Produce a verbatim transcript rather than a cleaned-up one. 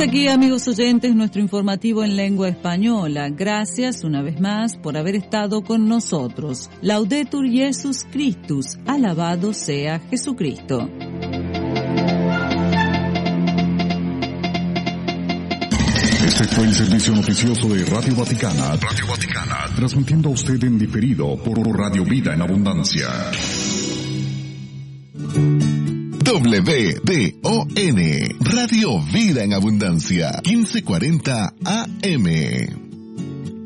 Hasta aquí, amigos oyentes, nuestro informativo en lengua española. Gracias una vez más por haber estado con nosotros. Laudetur Jesus Christus, alabado sea Jesucristo. Este fue el servicio noticioso de Radio Vaticana, Radio Vaticana, transmitiendo a usted en diferido por Radio Vida en Abundancia. W D O N, Radio Vida en Abundancia, quince cuarenta A M.